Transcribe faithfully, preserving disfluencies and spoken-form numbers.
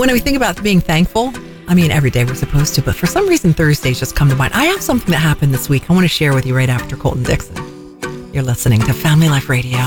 when we think about being thankful, I mean, every day we're supposed to, but for some reason, Thursdays just come to mind. I have something that happened this week I want to share with you right after Colton Dixon. You're listening to Family Life Radio.